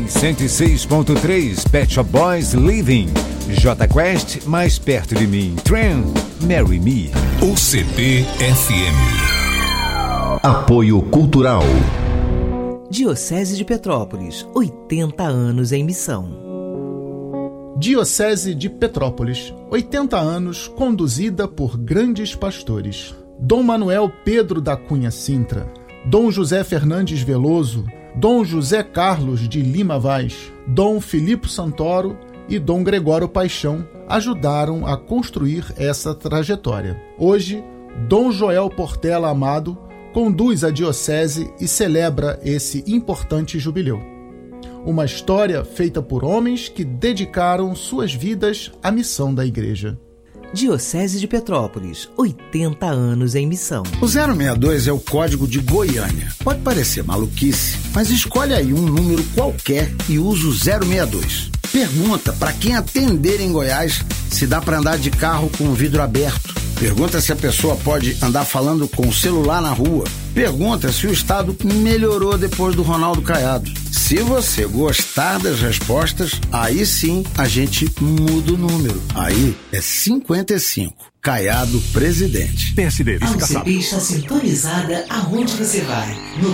em 106.3, Pet Shop Boys, Living. J Quest, mais perto de mim. Trend, Marry Me. UCP-FM. Apoio Cultural. Diocese de Petrópolis, 80 anos em missão. Diocese de Petrópolis, 80 anos, conduzida por grandes pastores. Dom Manuel Pedro da Cunha Sintra, Dom José Fernandes Veloso, Dom José Carlos de Lima Vaz, Dom Filipe Santoro e Dom Gregório Paixão ajudaram a construir essa trajetória. Hoje, Dom Joel Portela Amado conduz a diocese e celebra esse importante jubileu. Uma história feita por homens que dedicaram suas vidas à missão da Igreja. Diocese de Petrópolis, 80 anos em missão. O 062 é o código de Goiânia. Pode parecer maluquice, mas escolhe aí um número qualquer e usa o 062. Pergunta para quem atender em Goiás se dá para andar de carro com o vidro aberto. Pergunta se a pessoa pode andar falando com o celular na rua. Pergunta se o estado melhorou depois do Ronaldo Caiado. Se você gostar das respostas, aí sim a gente muda o número. Aí é 55. Caiado presidente. PSD, A UCP está sintonizada aonde você vai. No